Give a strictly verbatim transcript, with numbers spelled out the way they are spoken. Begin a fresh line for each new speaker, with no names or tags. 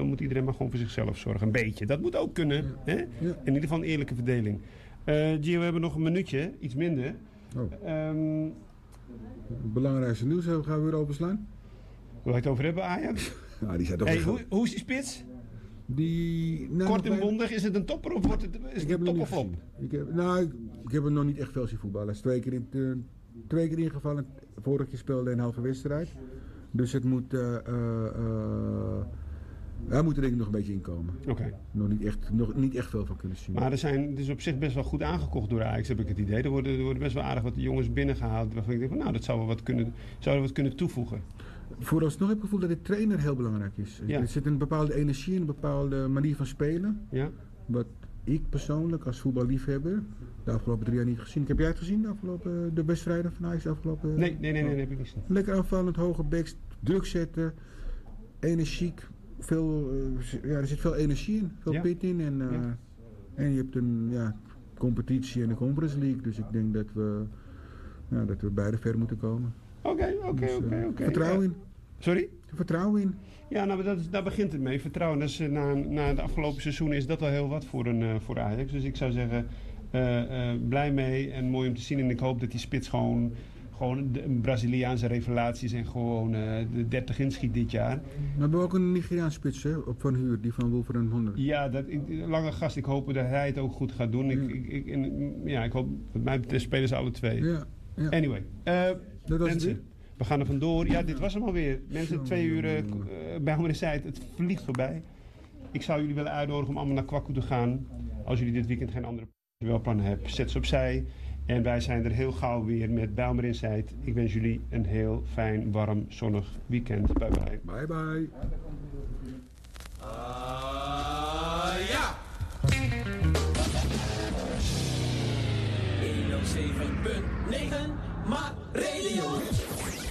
moet iedereen maar gewoon voor zichzelf zorgen. Een beetje. Dat moet ook kunnen.
Ja.
Hè?
Ja.
In ieder geval een eerlijke verdeling. Uh, Gio, we hebben nog een minuutje. Iets minder.
Oh.
Um,
Het belangrijkste nieuws gaan we weer openslaan.
Wil je het over hebben, Ajax?
Nou, die zijn toch
hey, hoe, hoe is die spits?
Die, nou,
Kort en bondig, is het een topper of wordt het, is het een top of flop?
Ik heb, nou, ik, ik heb hem nog niet echt veel zien voetballen. Hij is twee keer, in, uh, twee keer ingevallen. Vorig keer speelde een halve wedstrijd. Dus het moet... Uh, uh, uh, hij moet er denk ik nog een beetje inkomen.
Oké. Okay.
Nog niet echt, nog niet echt veel van kunnen zien.
Maar er zijn, het is op zich best wel goed aangekocht door Ajax, heb ik het idee. Er worden, er worden best wel aardig wat jongens binnengehaald. Waarvan ik denk van, nou, dat zou wel wat kunnen, zou wat kunnen toevoegen.
Vooralsnog heb ik het gevoel dat de trainer heel belangrijk is. Ja. Er zit een bepaalde energie, een bepaalde manier van spelen.
Ja.
Wat ik persoonlijk als voetballiefhebber de afgelopen drie jaar niet gezien. Heb jij het gezien, de, afgelopen, de wedstrijden van Ajax de afgelopen...
Nee, nee, nee, nee, nee, heb ik niet gezien.
Lekker aanvallend, hoge backs, druk zetten, energiek. Veel, uh, ja, er zit veel energie in, veel ja. pit in. En, uh, ja. en je hebt een ja, competitie en een Conference League. Dus ik denk dat we, ja, dat we beide ver moeten komen.
Oké, oké, oké.
Vertrouwen in.
Sorry?
Vertrouwen in.
Ja, nou, dat is, daar begint het mee. Vertrouwen. Dat is, na, na het afgelopen seizoen is dat wel heel wat voor, een, uh, voor Ajax. Dus ik zou zeggen, uh, uh, blij mee en mooi om te zien. En ik hoop dat die spits gewoon, gewoon de Braziliaanse revelaties en gewoon uh, de dertig inschiet dit jaar.
We hebben ook een Nigeriaanse spits, hè, op van huur, die van Wolverhampton.
Ja, dat, ik, lange gast. Ik hoop dat hij het ook goed gaat doen. Ik,
ja.
ik, ik, en, ja, ik hoop, wat mij betreft spelen ze alle twee.
Ja, ja.
Anyway, uh,
dat was
mensen.
het.
We gaan er vandoor. Ja, dit was hem alweer. Mensen,
Zo,
twee uur uh,
uh,
bij Homer Zijt. Het vliegt voorbij. Ik zou jullie willen uitnodigen om allemaal naar Kwaku te gaan. Als jullie dit weekend geen andere plannen hebben, zet ze opzij. En wij zijn er heel gauw weer met Bijlmer Insight. Ik wens jullie een heel fijn, warm, zonnig weekend. Bye bye.
Bye bye.
Uh, ja! honderdzeven punt negen, maar radio.